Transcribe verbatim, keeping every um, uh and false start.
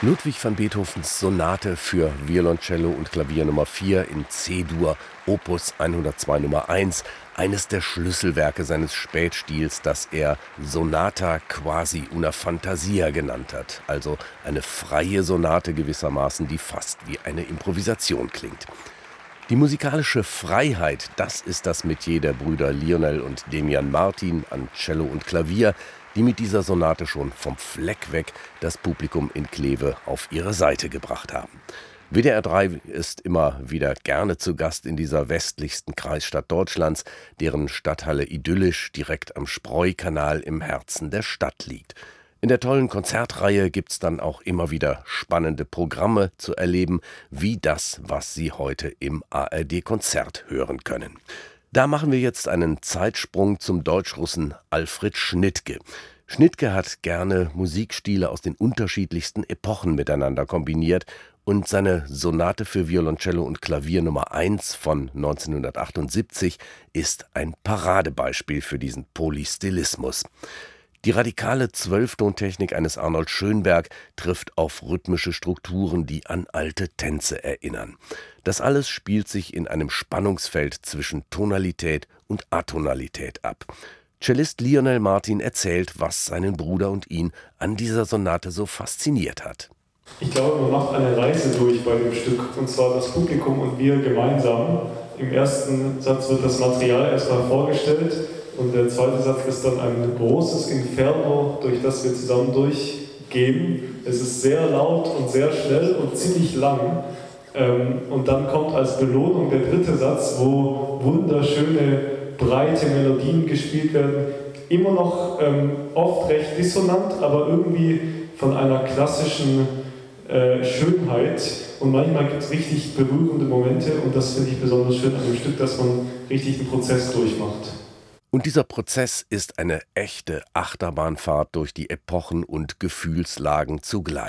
Ludwig van Beethovens Sonate für Violoncello und Klavier Nummer vier in C-Dur, Opus hundertzwei Nummer eins, eines der Schlüsselwerke seines Spätstils, das er Sonata quasi una fantasia genannt hat, also eine freie Sonate gewissermaßen, die fast wie eine Improvisation klingt. Die musikalische Freiheit, das ist das Metier der Brüder Lionel und Demian Martin an Cello und Klavier, die mit dieser Sonate schon vom Fleck weg das Publikum in Kleve auf ihre Seite gebracht haben. W D R drei ist immer wieder gerne zu Gast in dieser westlichsten Kreisstadt Deutschlands, deren Stadthalle idyllisch direkt am Spreukanal im Herzen der Stadt liegt. In der tollen Konzertreihe gibt's dann auch immer wieder spannende Programme zu erleben, wie das, was Sie heute im A R D-Konzert hören können. Da machen wir jetzt einen Zeitsprung zum Deutschrussen Alfred Schnittke. Schnittke hat gerne Musikstile aus den unterschiedlichsten Epochen miteinander kombiniert und seine Sonate für Violoncello und Klavier Nummer eins von neunzehnhundertachtundsiebzig ist ein Paradebeispiel für diesen Polystylismus. Die radikale Zwölftontechnik eines Arnold Schönberg trifft auf rhythmische Strukturen, die an alte Tänze erinnern. Das alles spielt sich in einem Spannungsfeld zwischen Tonalität und Atonalität ab. Cellist Lionel Martin erzählt, was seinen Bruder und ihn an dieser Sonate so fasziniert hat. Ich glaube, man macht eine Reise durch bei dem Stück, und zwar das Publikum und wir gemeinsam. Im ersten Satz wird das Material erstmal vorgestellt und der zweite Satz ist dann ein großes Inferno, durch das wir zusammen durchgehen. Es ist sehr laut und sehr schnell und ziemlich lang. Und dann kommt als Belohnung der dritte Satz, wo wunderschöne, breite Melodien gespielt werden. Immer noch ähm, oft recht dissonant, aber irgendwie von einer klassischen äh, Schönheit. Und manchmal gibt es richtig berührende Momente und das finde ich besonders schön an dem Stück, dass man richtig einen Prozess durchmacht. Und dieser Prozess ist eine echte Achterbahnfahrt durch die Epochen und Gefühlslagen zugleich.